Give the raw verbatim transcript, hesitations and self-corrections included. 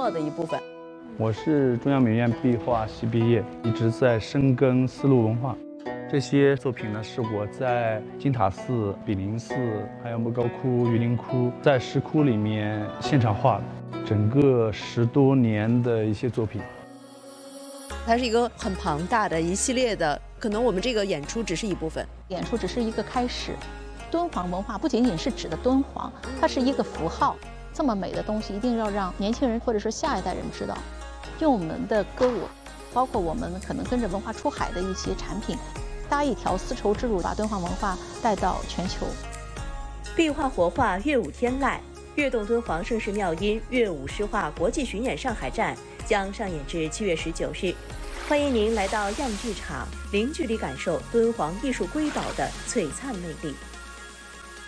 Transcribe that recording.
要的一部分。 我是中央美院壁画系毕业，一直在深耕丝路文化。这些作品呢，是我在金塔寺、比林寺，还有莫高窟、榆林窟，在石窟里面现场画的，整个十多年的一些作品。 它是一个很庞大的一系列的，可能我们这个演出只是一部分， 演出只是一个开始。敦煌文化不仅仅是指的敦煌，它是一个符号。这么美的东西，一定要让年轻人或者说下一代人知道。用我们的歌舞，包括我们可能跟着文化出海的一些产品，搭一条丝绸之路，把敦煌文化带到全球。 壁画活化乐舞天籁，跃动敦煌盛世妙音乐舞诗画国际巡演上海站将上演至七月十九日。欢迎您来到样剧场，零距离感受敦煌艺术瑰宝的璀璨魅力。